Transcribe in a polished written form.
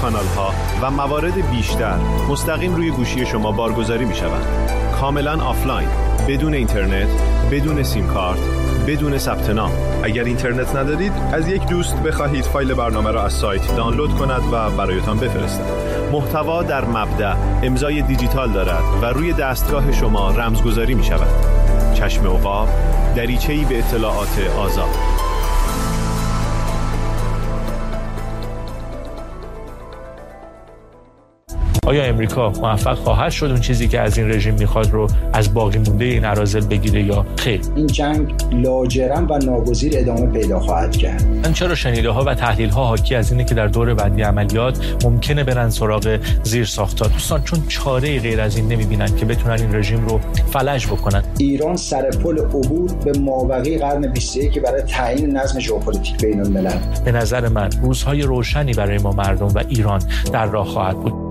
کانال‌ها و موارد بیشتر مستقیم روی گوشی شما بارگذاری می‌شوند. کاملا آفلاین، بدون اینترنت، بدون سیم کارت، بدون ثبت نام. اگر اینترنت ندارید، از یک دوست بخواهید فایل برنامه را از سایت دانلود کند و برایتان بفرستد. محتوا در مبدأ امضای دیجیتال دارد و روی دستگاه شما رمزگذاری می شود. چشم عقاب، دریچه‌ای به اطلاعات آزاد. آیا امریکا موفق خواهد شد اون چیزی که از این رژیم میخواد رو از باقی مونده این اراذل بگیره یا خیر؟ این جنگ لاجرم و ناگزیر ادامه پیدا خواهد کرد. من چرا شنیده ها و تحلیل ها حاکی از اینه که در دور بعدی عملیات ممکنه برن سراغ زیرساخت‌ها. دوستان چون چاره غیر از این نمیبینن که بتونن این رژیم رو فلج بکنن. ایران سر پل عبور به مابقی قرن 21 برای تعیین نظم ژئوپلیتیک بین‌الملل. به نظر من روزهای روشنی برای ما مردم و ایران در راه خواهد بود.